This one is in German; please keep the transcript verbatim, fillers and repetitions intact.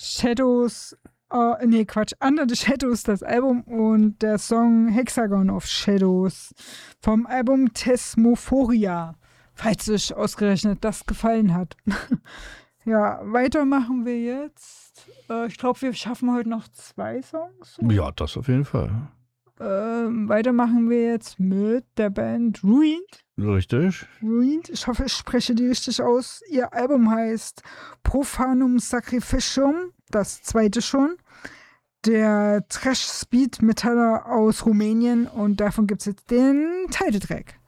Shadows, äh, nee, Quatsch, Under the Shadows, das Album und der Song Hexagon of Shadows vom Album Thesmophoria, falls euch ausgerechnet das gefallen hat. Ja, weiter machen wir jetzt. Äh, ich glaube, wir schaffen heute noch zwei Songs. Ja, das auf jeden Fall. Ähm, weiter machen wir jetzt mit der Band Ruined. Richtig. Ruined, ich hoffe, ich spreche die richtig aus. Ihr Album heißt Profanum Sacrificium, das zweite schon. Der Trash-Speed-Metaller aus Rumänien und davon gibt es jetzt den Titeltrack.